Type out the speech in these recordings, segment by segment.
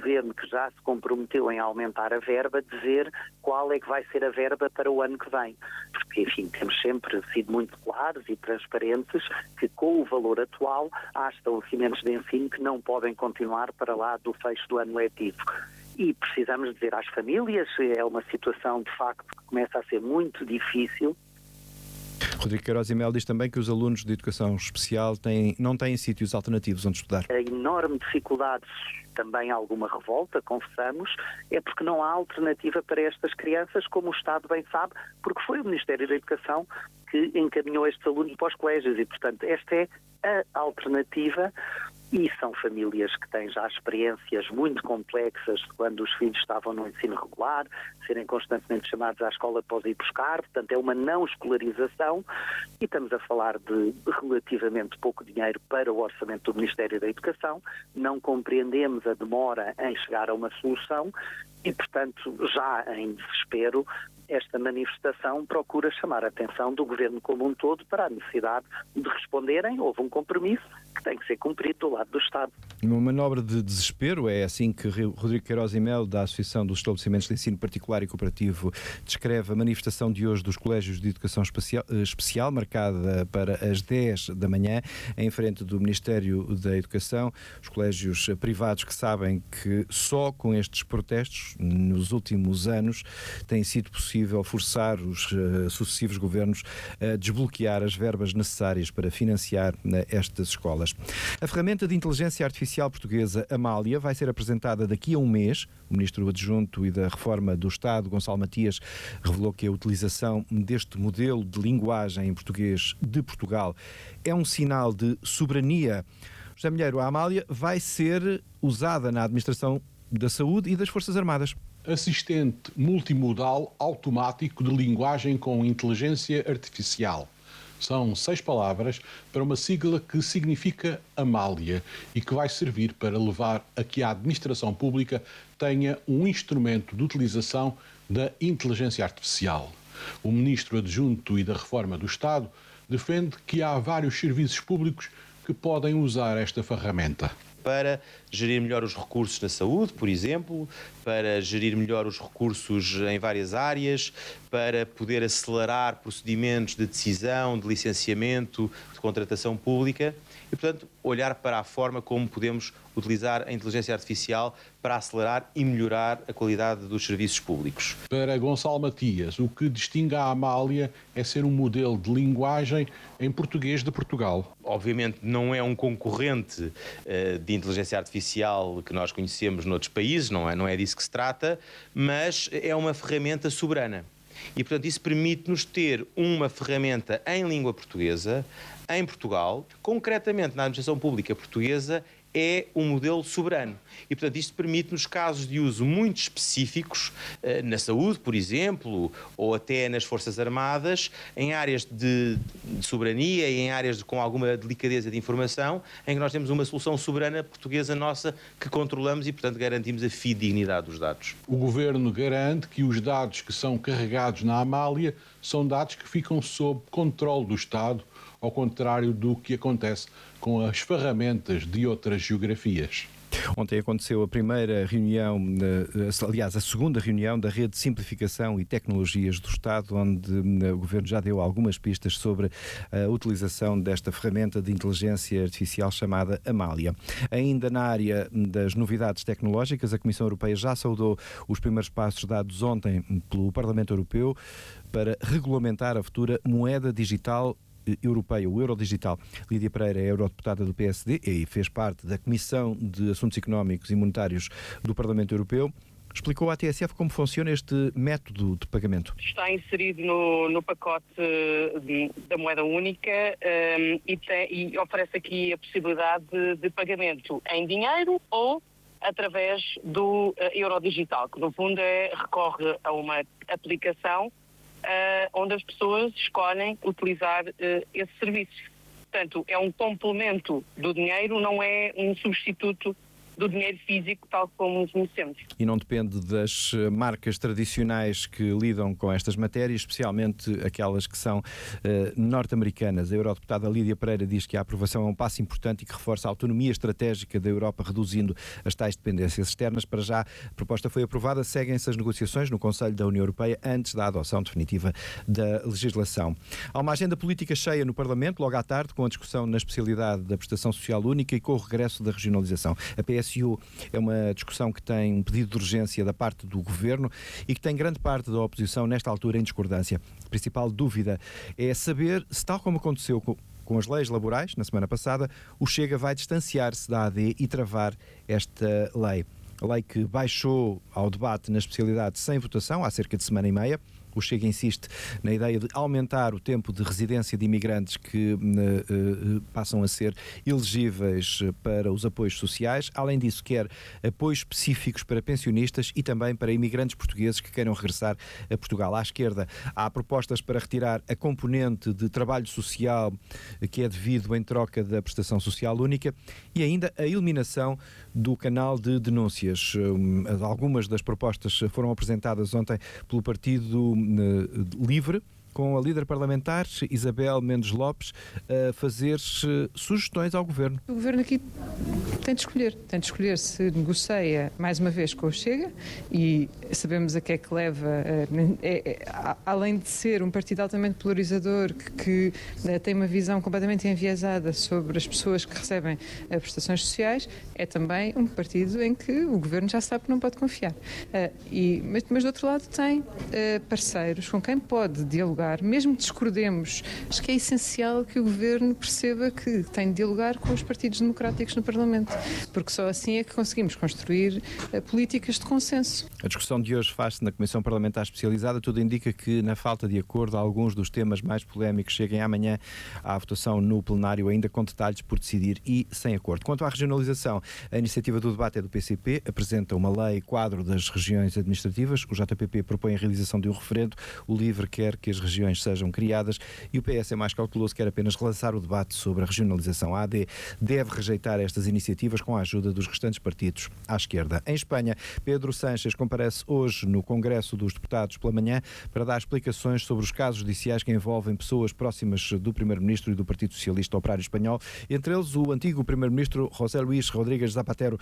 Governo, que já se comprometeu em aumentar a verba, dizer qual é que vai ser a verba para o ano que vem. Porque, enfim, temos sempre sido muito claros e transparentes que com o valor atual há estabelecimentos de ensino que não podem continuar para lá do fecho do ano letivo. E precisamos dizer às famílias, é uma situação de facto que começa a ser muito difícil. Rodrigo Queiroz e Mel diz também que os alunos de educação especial não têm sítios alternativos onde estudar. A enorme dificuldade, também alguma revolta, confessamos, é porque não há alternativa para estas crianças, como o Estado bem sabe, porque foi o Ministério da Educação que encaminhou estes alunos para os colégios e, portanto, esta é a alternativa. E são famílias que têm já experiências muito complexas de quando os filhos estavam no ensino regular, serem constantemente chamados à escola após ir buscar, portanto é uma não escolarização e estamos a falar de relativamente pouco dinheiro para o orçamento do Ministério da Educação, não compreendemos a demora em chegar a uma solução e, portanto, já em desespero, esta manifestação procura chamar a atenção do Governo como um todo para a necessidade de responderem. Houve um compromisso que tem que ser cumprido do lado do Estado. Uma manobra de desespero, é assim que Rodrigo Queiroz e Mel, da Associação dos Estabelecimentos de Ensino Particular e Cooperativo, descreve a manifestação de hoje dos Colégios de Educação Especial, marcada para as 10 da manhã, em frente do Ministério da Educação. Os colégios privados que sabem que só com estes protestos, nos últimos anos, tem sido possível forçar os sucessivos governos a desbloquear as verbas necessárias para financiar estas escolas. A ferramenta de inteligência artificial portuguesa Amália vai ser apresentada daqui a um mês. O Ministro Adjunto e da Reforma do Estado, Gonçalo Matias, revelou que a utilização deste modelo de linguagem em português de Portugal é um sinal de soberania. José Milheiro, a Amália vai ser usada na administração da saúde e das Forças Armadas. Assistente multimodal automático de linguagem com inteligência artificial. São 6 palavras para uma sigla que significa Amália e que vai servir para levar a que a administração pública tenha um instrumento de utilização da inteligência artificial. O Ministro Adjunto e da Reforma do Estado defende que há vários serviços públicos que podem usar esta ferramenta. Para gerir melhor os recursos na saúde, por exemplo, para gerir melhor os recursos em várias áreas, para poder acelerar procedimentos de decisão, de licenciamento, de contratação pública e, portanto, olhar para a forma como podemos utilizar a inteligência artificial para acelerar e melhorar a qualidade dos serviços públicos. Para Gonçalo Matias, o que distingue a Amália é ser um modelo de linguagem em português de Portugal. Obviamente não é um concorrente de inteligência artificial que nós conhecemos noutros países, não é disso que se trata, mas é uma ferramenta soberana. E, portanto, isso permite-nos ter uma ferramenta em língua portuguesa, em Portugal, concretamente na administração pública portuguesa, é um modelo soberano. E, portanto, isto permite-nos casos de uso muito específicos, na saúde, por exemplo, ou até nas Forças Armadas, em áreas de soberania e em áreas com alguma delicadeza de informação, em que nós temos uma solução soberana portuguesa nossa que controlamos e, portanto, garantimos a fidedignidade dos dados. O Governo garante que os dados que são carregados na Amália são dados que ficam sob controle do Estado, ao contrário do que acontece com as ferramentas de outras geografias. Ontem aconteceu a primeira reunião, aliás, a segunda reunião da Rede de Simplificação e Tecnologias do Estado, onde o Governo já deu algumas pistas sobre a utilização desta ferramenta de inteligência artificial chamada Amália. Ainda na área das novidades tecnológicas, a Comissão Europeia já saudou os primeiros passos dados ontem pelo Parlamento Europeu para regulamentar a futura moeda digital europeia, o Eurodigital. Lídia Pereira é eurodeputada do PSD e fez parte da Comissão de Assuntos Económicos e Monetários do Parlamento Europeu. Explicou à TSF como funciona este método de pagamento. Está inserido no pacote da moeda única e oferece aqui a possibilidade de pagamento em dinheiro ou através do Eurodigital, que no fundo recorre a uma aplicação onde as pessoas escolhem utilizar esse serviço. Portanto, é um complemento do dinheiro, não é um substituto do dinheiro físico tal como o conhecemos. E não depende das marcas tradicionais que lidam com estas matérias, especialmente aquelas que são norte-americanas. A eurodeputada Lídia Pereira diz que a aprovação é um passo importante e que reforça a autonomia estratégica da Europa, reduzindo as tais dependências externas. Para já, a proposta foi aprovada, seguem-se as negociações no Conselho da União Europeia antes da adoção definitiva da legislação. Há uma agenda política cheia no Parlamento, logo à tarde, com a discussão na especialidade da prestação social única e com o regresso da regionalização. A PSU é uma discussão que tem um pedido de urgência da parte do Governo e que tem grande parte da oposição, nesta altura, em discordância. A principal dúvida é saber se, tal como aconteceu com as leis laborais, na semana passada, o Chega vai distanciar-se da AD e travar esta lei. A lei que baixou ao debate na especialidade sem votação, há cerca de semana e meia. O Chega insiste na ideia de aumentar o tempo de residência de imigrantes que passam a ser elegíveis para os apoios sociais. Além disso, quer apoios específicos para pensionistas e também para imigrantes portugueses que queiram regressar a Portugal. À esquerda, há propostas para retirar a componente de trabalho social que é devido em troca da prestação social única e ainda a eliminação do canal de denúncias. Algumas das propostas foram apresentadas ontem pelo Partido Livre, com a líder parlamentar Isabel Mendes Lopes a fazer sugestões ao Governo. O Governo aqui tem de escolher se negocia mais uma vez com o Chega e sabemos a que é que leva, além de ser um partido altamente polarizador que tem uma visão completamente enviesada sobre as pessoas que recebem prestações sociais, é também um partido em que o Governo já sabe que não pode confiar. Mas do outro lado tem parceiros com quem pode dialogar, mesmo que discordemos. Acho que é essencial que o Governo perceba que tem de dialogar com os partidos democráticos no Parlamento, porque só assim é que conseguimos construir políticas de consenso. A discussão de hoje faz-se na Comissão Parlamentar Especializada. Tudo indica que, na falta de acordo, alguns dos temas mais polémicos cheguem amanhã à votação no plenário, ainda com detalhes por decidir e sem acordo. Quanto à regionalização, a iniciativa do debate é do PCP, apresenta uma lei quadro das regiões administrativas. O JPP propõe a realização de um referendo. O LIVRE quer que as regiões sejam criadas e o PS é mais cauteloso, quer apenas relançar o debate sobre a regionalização. A AD deve rejeitar estas iniciativas com a ajuda dos restantes partidos à esquerda. Em Espanha, Pedro Sánchez comparece hoje no Congresso dos Deputados pela manhã para dar explicações sobre os casos judiciais que envolvem pessoas próximas do Primeiro-Ministro e do Partido Socialista Operário Espanhol, entre eles o antigo Primeiro-Ministro José Luís Rodríguez Zapatero.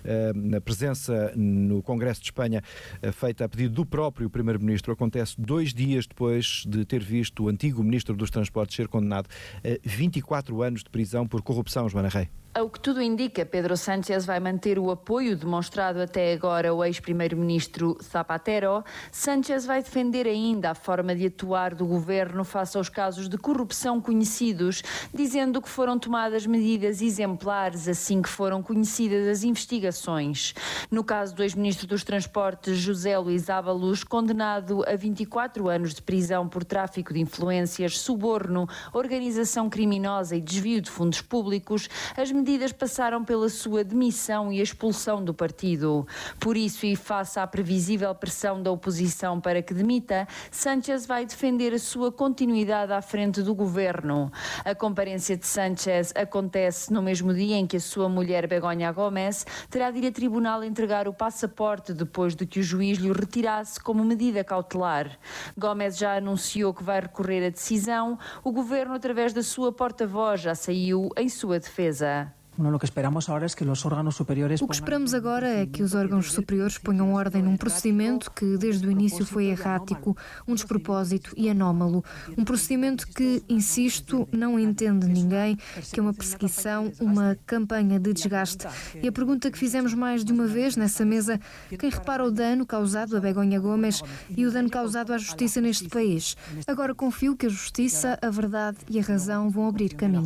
Na presença no Congresso de Espanha, feita a pedido do próprio Primeiro-Ministro, acontece 2 dias depois de ter visto o antigo Ministro dos Transportes ser condenado a 24 anos de prisão por corrupção, Joana Rei. Ao que tudo indica, Pedro Sánchez vai manter o apoio demonstrado até agora ao ex-primeiro-ministro Zapatero. Sánchez vai defender ainda a forma de atuar do governo face aos casos de corrupção conhecidos, dizendo que foram tomadas medidas exemplares assim que foram conhecidas as investigações. No caso do ex-ministro dos Transportes, José Luís Ábalos, condenado a 24 anos de prisão por tráfico de influências, suborno, organização criminosa e desvio de fundos públicos, as medidas passaram pela sua demissão e expulsão do partido. Por isso, e face à previsível pressão da oposição para que demita, Sánchez vai defender a sua continuidade à frente do governo. A comparência de Sánchez acontece no mesmo dia em que a sua mulher Begoña Gómez terá de ir a tribunal entregar o passaporte depois de que o juiz lhe o retirasse como medida cautelar. Gómez já anunciou que vai recorrer à decisão. O governo, através da sua porta-voz, já saiu em sua defesa. O que esperamos agora é que os órgãos superiores ponham ordem num procedimento que desde o início foi errático, um despropósito e anómalo. Um procedimento que, insisto, não entende ninguém, que é uma perseguição, uma campanha de desgaste. E a pergunta que fizemos mais de uma vez nessa mesa, quem repara o dano causado a Begoña Gómez e o dano causado à justiça neste país? Agora confio que a justiça, a verdade e a razão vão abrir caminho.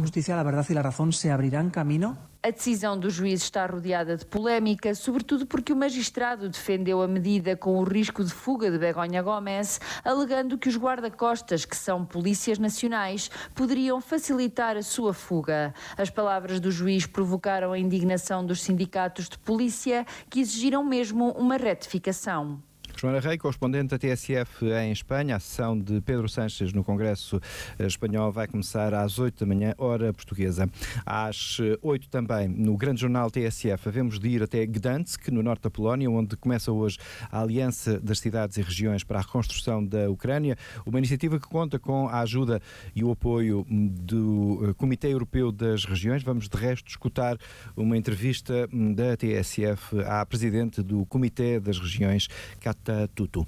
A decisão do juiz está rodeada de polémica, sobretudo porque o magistrado defendeu a medida com o risco de fuga de Begoña Gómez, alegando que os guarda-costas, que são polícias nacionais, poderiam facilitar a sua fuga. As palavras do juiz provocaram a indignação dos sindicatos de polícia, que exigiram mesmo uma retificação. Joana Rei, correspondente da TSF em Espanha. A sessão de Pedro Sánchez no Congresso Espanhol vai começar às 8 da manhã, hora portuguesa. Às 8 também, no grande jornal TSF, havemos de ir até Gdansk, no norte da Polónia, onde começa hoje a Aliança das Cidades e Regiões para a Reconstrução da Ucrânia, uma iniciativa que conta com a ajuda e o apoio do Comitê Europeu das Regiões. Vamos, de resto, escutar uma entrevista da TSF à Presidente do Comitê das Regiões, Kata Tutu.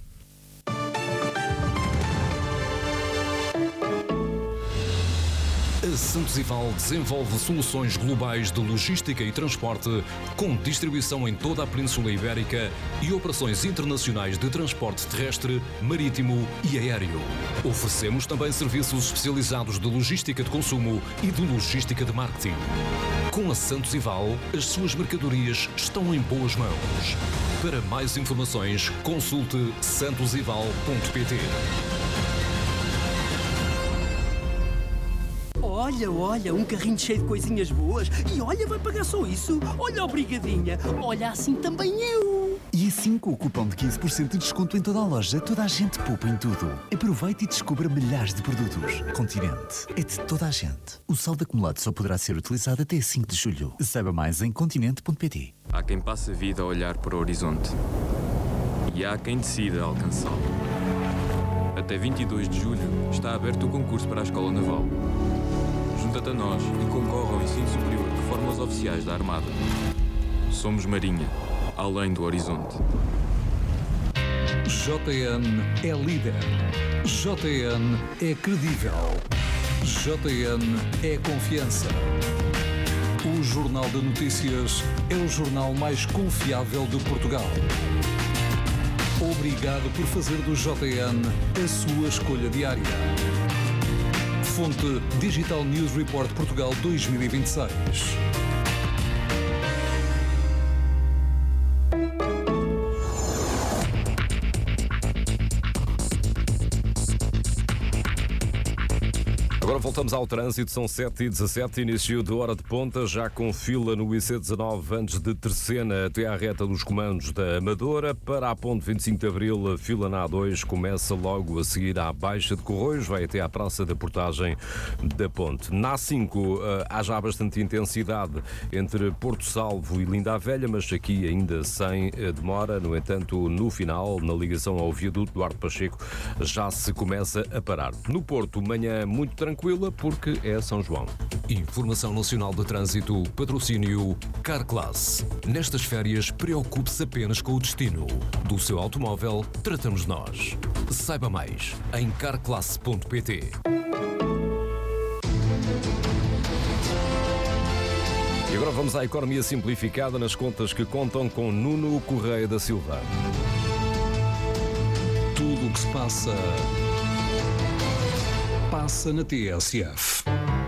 A Santos Ival desenvolve soluções globais de logística e transporte, com distribuição em toda a Península Ibérica e operações internacionais de transporte terrestre, marítimo e aéreo. Oferecemos também serviços especializados de logística de consumo e de logística de marketing. Com a Santos Ival, as suas mercadorias estão em boas mãos. Para mais informações, consulte santosival.pt. Olha, um carrinho cheio de coisinhas boas. E olha, vai pagar só isso. Olha, obrigadinha. Olha, assim também eu. E assim, com o cupom de 15% de desconto em toda a loja, toda a gente poupa em tudo. Aproveite e descubra milhares de produtos. Continente é de toda a gente. O saldo acumulado só poderá ser utilizado até 5 de julho. Saiba mais em continente.pt. Há quem passe a vida a olhar para o horizonte. E há quem decida alcançá-lo. Até 22 de julho está aberto o concurso para a Escola Naval. Junta-te a nós e concorre ao ensino superior de formas oficiais da Armada. Somos Marinha, além do horizonte. JN é líder. JN é credível. JN é confiança. O Jornal de Notícias é o jornal mais confiável de Portugal. Obrigado por fazer do JN a sua escolha diária. Fonte Digital News Report Portugal 2026. Agora voltamos ao trânsito, são 7h17, início de hora de ponta, já com fila no IC19 antes de Terceira até à reta dos comandos da Amadora. Para a ponte 25 de Abril, a fila na A2 começa logo a seguir à Baixa de Corroios, vai até à Praça da Portagem da Ponte. Na A5 há já bastante intensidade entre Porto Salvo e Linda a Velha, mas aqui ainda sem demora. No entanto, no final, na ligação ao viaduto Duarte Pacheco, já se começa a parar. No Porto, manhã muito tranquila, porque é São João. Informação Nacional de Trânsito, patrocínio Carclass. Nestas férias, preocupe-se apenas com o destino. Do seu automóvel, tratamos nós. Saiba mais em carclass.pt. E agora vamos à economia simplificada nas contas que contam com Nuno Correia da Silva. Tudo o que se passa na TSF.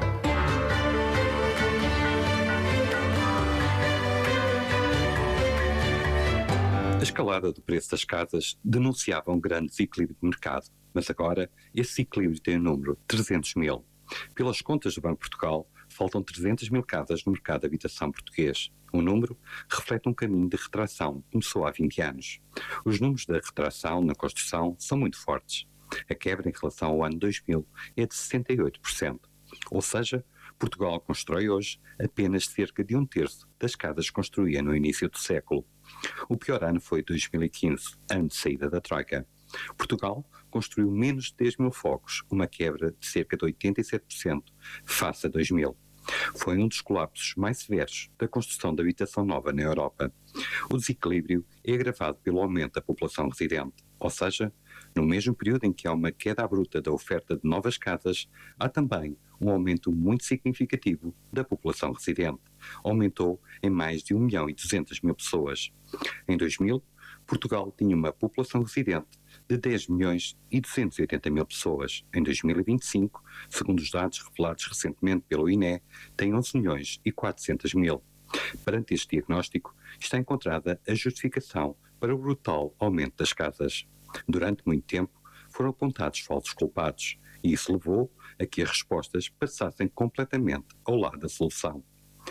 A escalada do preço das casas denunciava um grande desequilíbrio de mercado, mas agora esse desequilíbrio tem o número 300 mil. Pelas contas do Banco de Portugal, faltam 300 mil casas no mercado de habitação português. O número reflete um caminho de retração que começou há 20 anos. Os números da retração na construção são muito fortes. A quebra em relação ao ano 2000 é de 68%. Ou seja, Portugal constrói hoje apenas cerca de 1/3 das casas que construía no início do século. O pior ano foi 2015, ano de saída da Troika. Portugal construiu menos de 10 mil fogos, uma quebra de cerca de 87% face a 2000. Foi um dos colapsos mais severos da construção de habitação nova na Europa. O desequilíbrio é agravado pelo aumento da população residente, ou seja, no mesmo período em que há uma queda abrupta da oferta de novas casas, há também um aumento muito significativo da população residente. Aumentou em mais de 1.200.000 pessoas. Em 2000, Portugal tinha uma população residente de 10.280.000 pessoas. Em 2025, segundo os dados revelados recentemente pelo INE, tem 11.400.000. Perante este diagnóstico, está encontrada a justificação para o brutal aumento das casas. Durante muito tempo, foram apontados falsos culpados, e isso levou a que as respostas passassem completamente ao lado da solução.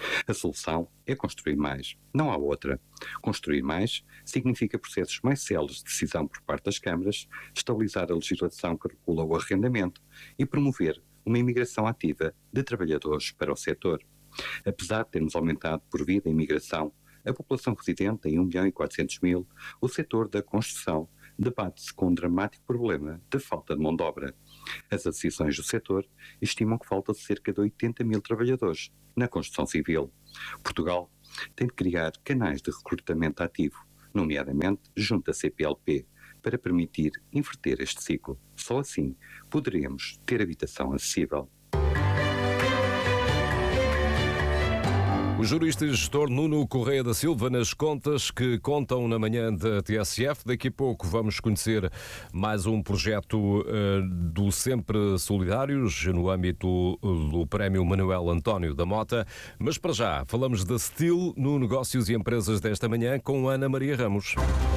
A solução é construir mais, não há outra. Construir mais significa processos mais céleres de decisão por parte das câmaras, estabilizar a legislação que regula o arrendamento e promover uma imigração ativa de trabalhadores para o setor. Apesar de termos aumentado por via da imigração a população residente em 1.400.000, o setor da construção debate-se com um dramático problema de falta de mão de obra. As associações do setor estimam que faltam cerca de 80.000 trabalhadores na construção civil. Portugal tem de criar canais de recrutamento ativo, nomeadamente junto à CPLP, para permitir inverter este ciclo. Só assim poderemos ter habitação acessível. O jurista e gestor Nuno Correia da Silva nas contas que contam na manhã da TSF. Daqui a pouco vamos conhecer mais um projeto do Sempre Solidários no âmbito do Prémio Manuel António da Mota. Mas para já falamos da Steel no Negócios e Empresas desta manhã com Ana Maria Ramos.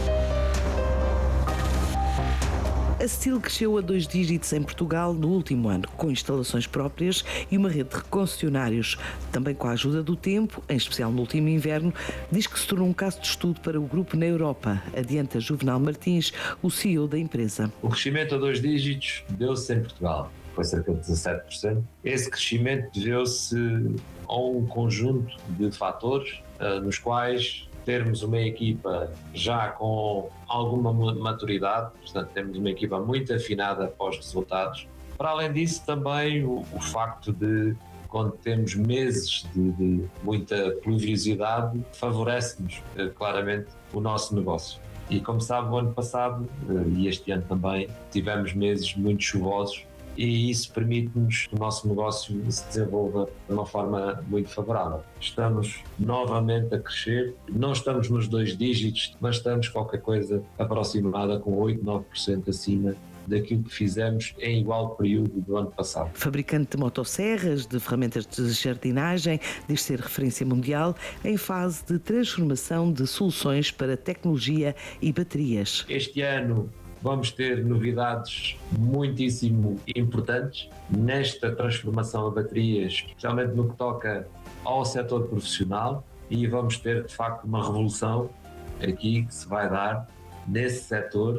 A Steel cresceu a 2 dígitos em Portugal no último ano, com instalações próprias e uma rede de concessionários. Também com a ajuda do tempo, em especial no último inverno, diz que se tornou um caso de estudo para o grupo na Europa. Adianta Juvenal Martins, o CEO da empresa. O crescimento a 2 dígitos deu-se em Portugal. Foi cerca de 17%. Esse crescimento deu-se a um conjunto de fatores nos quais termos uma equipa já com alguma maturidade, portanto temos uma equipa muito afinada para os resultados. Para além disso também o facto de, quando temos meses de muita pluviosidade, favorece-nos claramente o nosso negócio. E como sabe, o ano passado e este ano também tivemos meses muito chuvosos e isso permite-nos que o nosso negócio se desenvolva de uma forma muito favorável. Estamos novamente a crescer, não estamos nos 2 dígitos, mas estamos qualquer coisa aproximada com 8, 9% acima daquilo que fizemos em igual período do ano passado. Fabricante de motosserras, de ferramentas de jardinagem, diz ser referência mundial em fase de transformação de soluções para tecnologia e baterias. Este ano vamos ter novidades muitíssimo importantes nesta transformação de baterias, especialmente no que toca ao setor profissional, e vamos ter de facto uma revolução aqui que se vai dar nesse setor.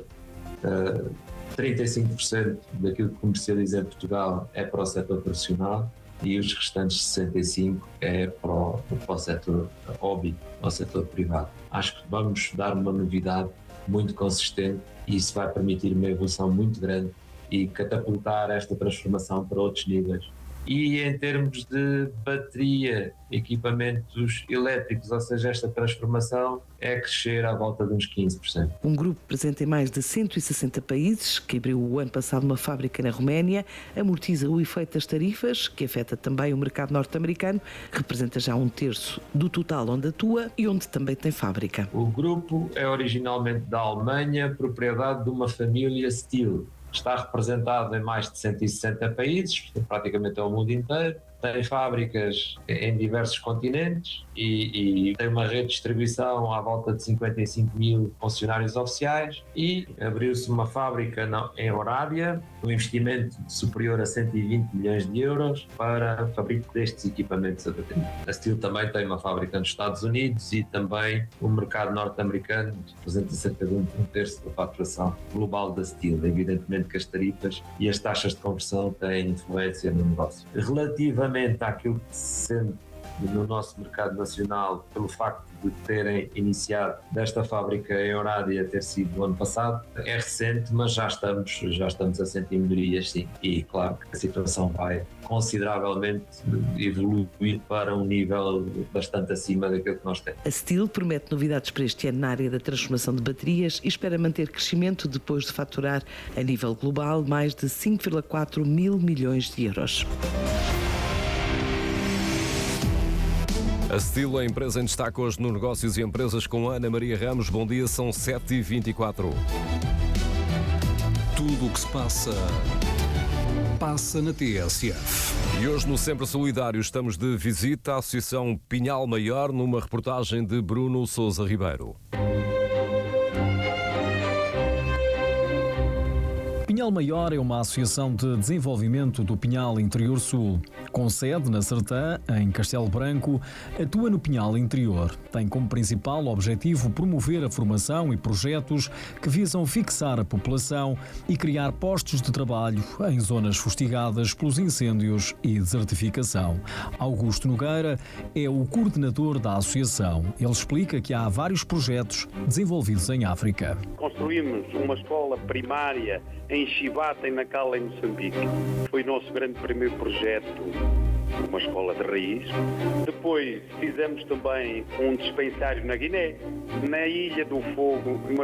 35% daquilo que comercializa em Portugal é para o setor profissional e os restantes 65% é para o setor hobby, ao setor privado. Acho que vamos dar uma novidade muito consistente e isso vai permitir uma evolução muito grande e catapultar esta transformação para outros níveis. E em termos de bateria, equipamentos elétricos, ou seja, esta transformação é crescer à volta de uns 15%. Um grupo presente em mais de 160 países, que abriu o ano passado uma fábrica na Roménia, amortiza o efeito das tarifas, que afeta também o mercado norte-americano, que representa já 1/3 do total onde atua e onde também tem fábrica. O grupo é originalmente da Alemanha, propriedade de uma família Steel. Está representado em mais de 160 países, praticamente ao mundo inteiro. Tem fábricas em diversos continentes e tem uma rede de distribuição à volta de 55.000 funcionários oficiais e abriu-se uma fábrica em Orábia, um investimento superior a 120 milhões de euros para a fabrico destes equipamentos a bateria. A Steel também tem uma fábrica nos Estados Unidos e também o mercado norte-americano representa cerca de 1/3 da faturação global da Steel. Evidentemente que as tarifas e as taxas de conversão têm influência no negócio. Relativamente àquilo que se sente no nosso mercado nacional, pelo facto de terem iniciado desta fábrica em Orádia ter sido no ano passado, é recente, mas já estamos a sentir melhorias, sim. E claro que a situação vai consideravelmente evoluir para um nível bastante acima daquilo que nós temos. A Steel promete novidades para este ano na área da transformação de baterias e espera manter crescimento depois de faturar a nível global mais de 5,4 mil milhões de euros. A Steel, a empresa em destaque hoje no Negócios e Empresas com Ana Maria Ramos. Bom dia, são 7h24. Tudo o que se passa na TSF. E hoje no Sempre Solidário estamos de visita à Associação Pinhal Maior numa reportagem de Bruno Sousa Ribeiro. Pinhal Maior é uma associação de desenvolvimento do Pinhal Interior Sul. Com sede na Sertã, em Castelo Branco, atua no Pinhal Interior. Tem como principal objetivo promover a formação e projetos que visam fixar a população e criar postos de trabalho em zonas fustigadas pelos incêndios e desertificação. Augusto Nogueira é o coordenador da associação. Ele explica que há vários projetos desenvolvidos em África. Construímos uma escola primária em Chibata, em Nacala, em Moçambique. Foi o nosso grande primeiro projeto, uma escola de raiz. Depois fizemos também um dispensário na Guiné, na Ilha do Fogo, uma